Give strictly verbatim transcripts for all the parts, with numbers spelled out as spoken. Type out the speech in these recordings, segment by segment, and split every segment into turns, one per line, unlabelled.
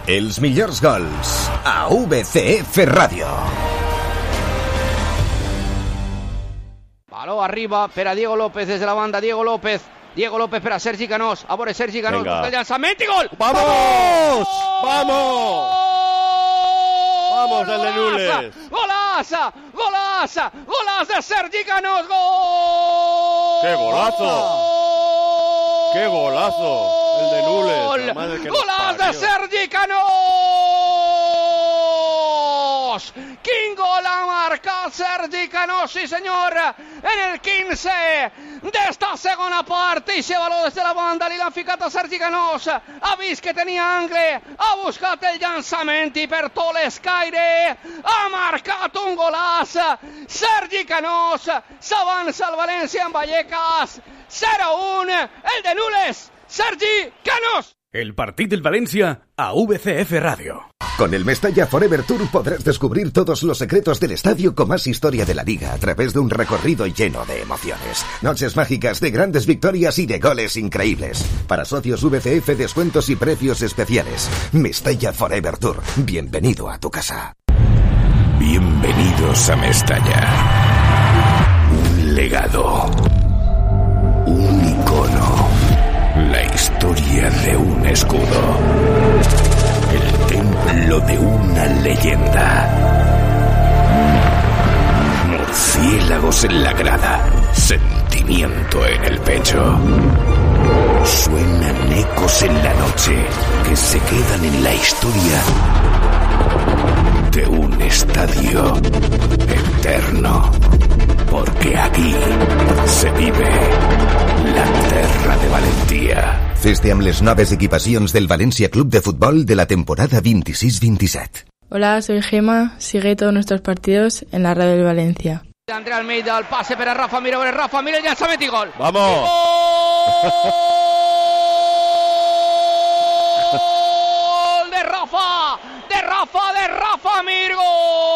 Els millors gols a V C F Ràdio.
Baló arriba per a Diego López des de la banda. Diego López. Diego López per a Sergi Canós. A veure Sergi Canós. Busca el llançament i gol.
¡Vamos! ¡Vamos! ¡Vamos, el de Nules!
¡Golaza! ¡Golaza! ¡Golazo de Sergi Canós! ¡Gol!
¡Qué golazo! ¡Qué golazo! El de Nules.
¡Golazo de Sergi Canós! ¡Quin gol ha marcat Sergi Canós, sí senyor! En el quinze d'esta segona part. I se baló des de la banda li l'han ficat a Sergi Canós. Ha vist que tenia angle, ha buscat el llançament i per tot l'escaire ha marcat un golaç. Sergi Canós s'avança al València en Vallecas. cero a uno, el de Nules, Sergi Canós.
El partit del Valencia a V C F Radio.
Con el Mestalla Forever Tour podrás descubrir todos los secretos del estadio con más historia de la liga a través de un recorrido lleno de emociones. Noches mágicas de grandes victorias y de goles increíbles. Para socios V C F, descuentos y precios especiales. Mestalla Forever Tour. Bienvenido a tu casa.
Bienvenidos a Mestalla. Un legado. Un icono. La historia de un escudo. El templo de una leyenda. Murciélagos en la grada. Sentimiento en el pecho. Suenan ecos en la noche que se quedan en la historia de un estadio eterno. Porque aquí se vive la terra de Valentía.
Feste amb les noves equipacions del Valencia Club de Fútbol de la temporada veintiséis veintisiete.
Hola, soy Gema. Sigue todos nuestros partidos en la radio del Valencia.
André Almeida, el pase per a Rafa Mir. A veure, Rafa Mir, el llançament i gol.
¡Vamos!
¡Gol de Rafa! ¡De Rafa, de Rafa Mir! ¡Gol!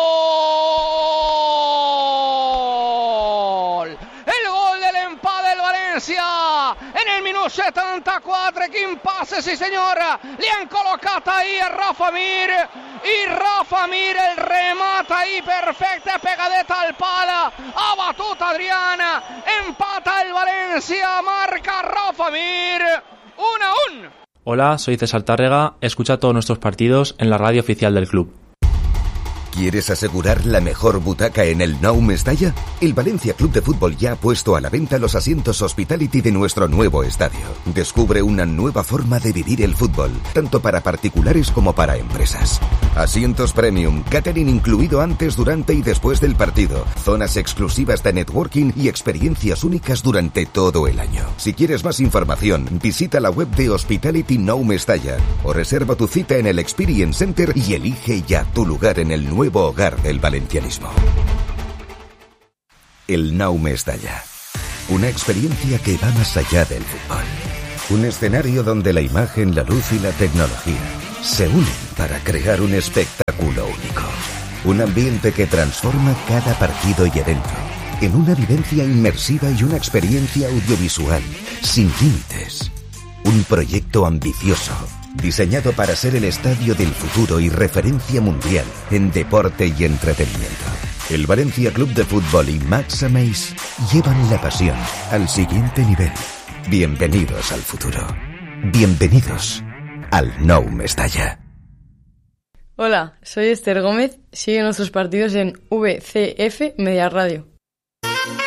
El gol del empat del València en el minut setanta-quatre. Quin passe, sí senyor! Li han col·locat ahir a Rafa Mir i Rafa Mir el remata ahir perfecte, pegadeta al pal. Ha batut Adriana, empata el València, marca Rafa Mir. uno a uno.
Hola, soy César Tárrega. Escucha todos nuestros partidos en la radio oficial del club.
¿Quieres asegurar la mejor butaca en el Nou Mestalla? El Valencia Club de Fútbol ya ha puesto a la venta los asientos Hospitality de nuestro nuevo estadio. Descubre una nueva forma de vivir el fútbol, tanto para particulares como para empresas. Asientos premium, catering incluido antes, durante y después del partido, zonas exclusivas de networking y experiencias únicas durante todo el año. Si quieres más información, visita la web de Hospitality Nou Mestalla o reserva tu cita en el Experience Center y elige ya tu lugar en el nuevo nuevo hogar del valencianismo. El Nou Mestalla. Una experiencia que va más allá del fútbol. Un escenario donde la imagen, la luz y la tecnología se unen para crear un espectáculo único. Un ambiente que transforma cada partido y evento en una vivencia inmersiva y una experiencia audiovisual sin límites. Un proyecto ambicioso, diseñado para ser el estadio del futuro y referencia mundial en deporte y entretenimiento. El Valencia Club de Fútbol y Max Ameis llevan la pasión al siguiente nivel. Bienvenidos al futuro. Bienvenidos al Nou Mestalla.
Hola, soy Esther Gómez. Sigue nuestros partidos en V C F Media Radio.